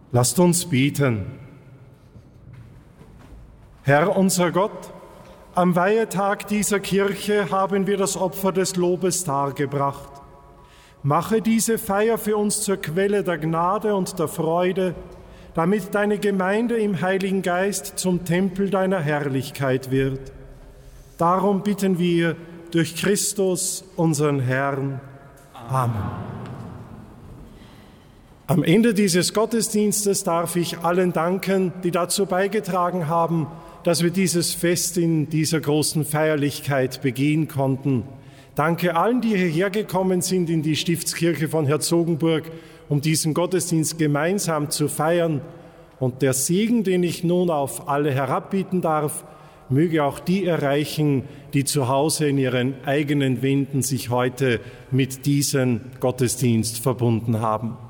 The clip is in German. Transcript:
Lasst uns beten. Herr unser Gott, am Weihetag dieser Kirche haben wir das Opfer des Lobes dargebracht. Mache diese Feier für uns zur Quelle der Gnade und der Freude, damit deine Gemeinde im Heiligen Geist zum Tempel deiner Herrlichkeit wird. Darum bitten wir durch Christus, unseren Herrn. Amen. Am Ende dieses Gottesdienstes darf ich allen danken, die dazu beigetragen haben, dass wir dieses Fest in dieser großen Feierlichkeit begehen konnten. Danke allen, die hierher gekommen sind in die Stiftskirche von Herzogenburg, um diesen Gottesdienst gemeinsam zu feiern. Und der Segen, den ich nun auf alle herabbieten darf, möge auch die erreichen, die zu Hause in ihren eigenen Wänden sich heute mit diesem Gottesdienst verbunden haben.